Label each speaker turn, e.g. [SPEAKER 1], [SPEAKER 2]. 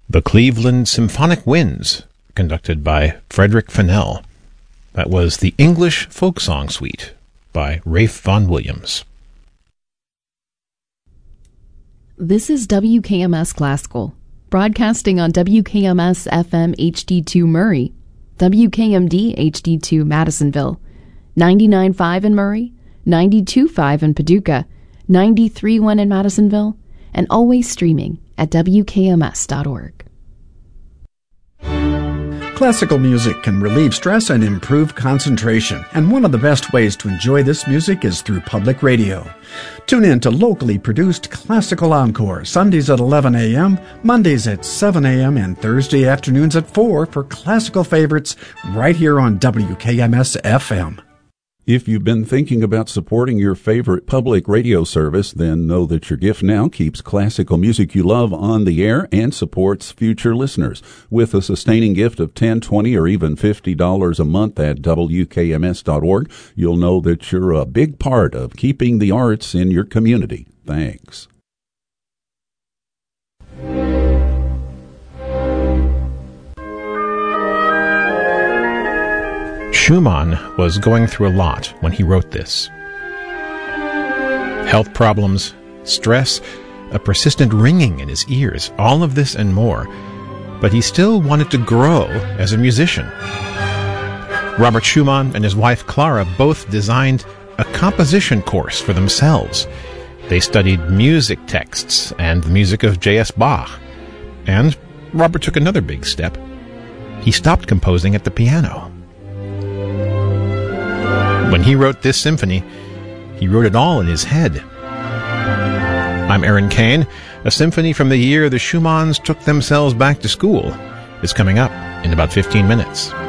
[SPEAKER 1] The Cleveland Symphonic Winds, conducted by Frederick Fennell. That was the English Folk Song Suite by Rafe Vaughan Williams.
[SPEAKER 2] This is WKMS Classical, broadcasting on WKMS FM HD2 Murray, WKMD HD2 Madisonville, 99.5 in Murray, 92.5 in Paducah, 93.1 in Madisonville, and always streaming at WKMS.org.
[SPEAKER 3] Classical music can relieve stress and improve concentration, and one of the best ways to enjoy this music is through public radio. Tune in to locally produced Classical Encore, Sundays at 11 a.m., Mondays at 7 a.m., and Thursday afternoons at 4 for classical favorites right here on WKMS FM.
[SPEAKER 4] If you've been thinking about supporting your favorite public radio service, then know that your gift now keeps classical music you love on the air and supports future listeners. With a sustaining gift of $10, $20, or even $50 a month at WKMS.org, you'll know that you're a big part of keeping the arts in your community. Thanks.
[SPEAKER 1] Schumann was going through a lot when he wrote this. Health problems, stress, a persistent ringing in his ears, all of this and more. But he still wanted to grow as a musician. Robert Schumann and his wife Clara both designed a composition course for themselves. They studied music texts and the music of J.S. Bach. And Robert took another big step. He stopped composing at the piano. When he wrote this symphony, he wrote it all in his head. I'm Aaron Kane. A symphony from the year the Schumanns took themselves back to school is coming up in about 15 minutes.